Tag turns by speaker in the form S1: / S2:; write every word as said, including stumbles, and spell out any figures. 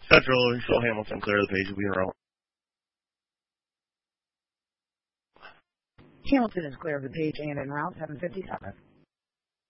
S1: Central, show Hamilton, clear the page, we in route.
S2: Hamilton is clear of the page and en route seven fifty-seven.